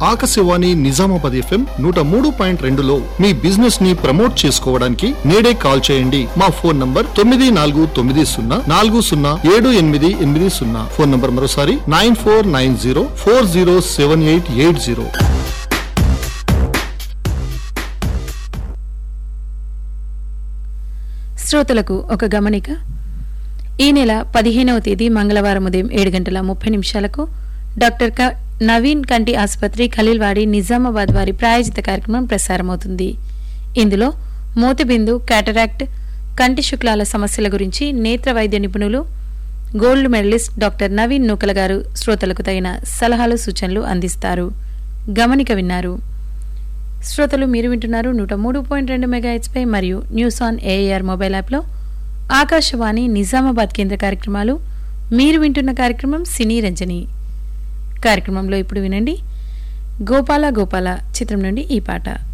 Akashvani Nizamabad FM 103.2లో మీ business ని promote చేసుకోవడానికి నేడే కాల్ చేయండి. మా ఫోన్ నంబర్ 9490407880. ఫోన్ నంబర్ మరోసారి 9490407880. శ్రోతలకు ఒక గమనిక. ఈ నెల 15వ తేదీ మంగళవారం ఉదయం 7:30 డాక్టర్ నవీన్ కంటి ఆసుపత్రి ఖలీల్వాడి నిజామాబాద్ వారి ప్రాయోజిత కార్యక్రమం ప్రసారమవుతుంది. ఇందులో మోతిబిందు, క్యాటరాక్ట్, కంటి శుక్లాల సమస్యల గురించి నేత్ర వైద్య నిపుణులు, గోల్డ్ మెడలిస్ట్ డాక్టర్ నవీన్ నూకల గారు శ్రోతలకు తగిన సలహాలు, సూచనలు అందిస్తారు. గమనిక విన్నారు. శ్రోతలు, మీరు వింటున్నారు 103.2 MHz పై మరియు న్యూస్ ఆన్ ఏఆర్ మొబైల్ యాప్లో ఆకాశవాణి నిజామాబాద్ కేంద్ర కార్యక్రమాలు. మీరు వింటున్న కార్యక్రమం సినీ రంజని. కార్యక్రమంలో ఇప్పుడు వినండి గోపాల గోపాల చిత్రం నుండి ఈ పాట.